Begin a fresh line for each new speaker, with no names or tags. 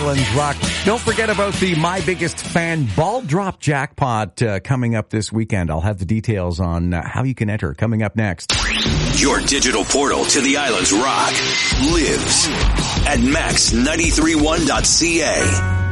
Islands Rock. Don't forget about the My Biggest Fan Ball Drop Jackpot coming up this weekend. I'll have the details on how you can enter coming up next.
Your digital portal to the Islands Rock lives at max931.ca.